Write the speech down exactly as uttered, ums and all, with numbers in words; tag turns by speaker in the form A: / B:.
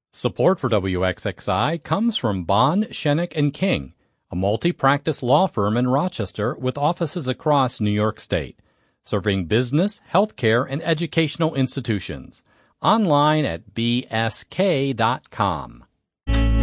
A: Support for W X X I comes from Bond, Shenick and King, a multi-practice law firm in Rochester with offices across New York State, serving business, healthcare, and educational institutions. Online at b s k dot com.